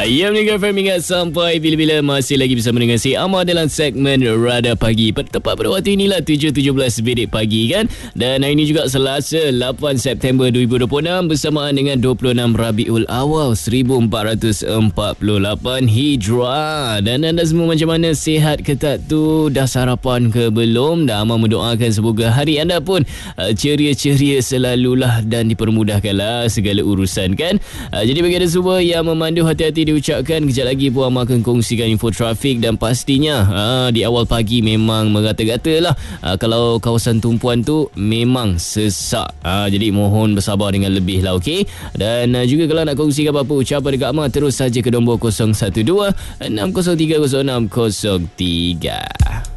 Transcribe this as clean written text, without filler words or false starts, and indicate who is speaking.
Speaker 1: Ya, mendengar FM ingat sampai bila-bila masih lagi bersama dengan si Amar dalam segmen Radar Pagi. Tepat pada waktu inilah 7.17 bidik pagi kan. Dan hari ini juga Selasa 8 September 2026 bersamaan dengan 26 Rabiul Awal 1448 Hijrah. Dan anda semua macam mana, sihat ke tak tu? Dah sarapan ke belum? Dan Amar mendoakan semoga hari anda pun ceria-ceria selalulah dan dipermudahkanlah segala urusan kan. Jadi bagi anda semua yang memandu, hati-hati diucapkan. Kejap lagi pun Amar akan kongsikan info trafik dan pastinya di awal pagi memang merata-rata lah. Kalau kawasan tumpuan tu memang sesak. Jadi mohon bersabar dengan lebih lah, okey? Dan juga kalau nak kongsikan apa-apa ucapan dekat Amar, terus saja ke nombor 012 603 0603.